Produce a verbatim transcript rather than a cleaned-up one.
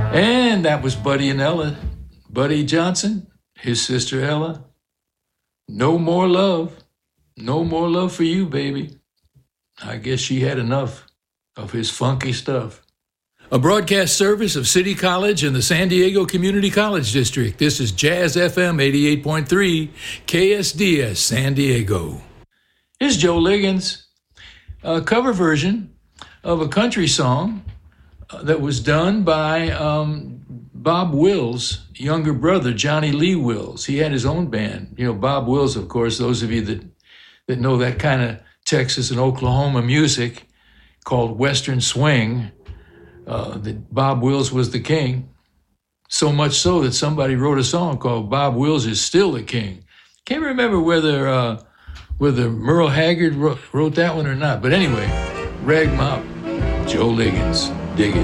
And that was Buddy and Ella. Buddy Johnson, his sister Ella. No more love. No more love for you, baby. I guess she had enough of his funky stuff. A broadcast service of City College and the San Diego Community College District. This is Jazz F M eighty-eight point three, K S D S San Diego. Here's Joe Liggins, a cover version of a country song that was done by um, Bob Wills' younger brother, Johnny Lee Wills. He had his own band. You know, Bob Wills, of course, those of you that, that know that kind of Texas and Oklahoma music called Western Swing, uh, that Bob Wills was the king. So much so that somebody wrote a song called Bob Wills is Still the King. Can't remember whether uh, whether Merle Haggard wrote, wrote that one or not. But anyway, Rag Mop, Joe Liggins, dig it.